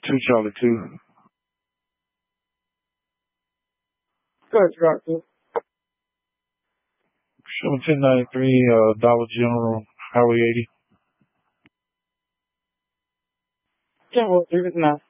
2 Charlie 2. Go ahead, Scott. 1793, Dollar General, Highway 80. Can't hold 3 now.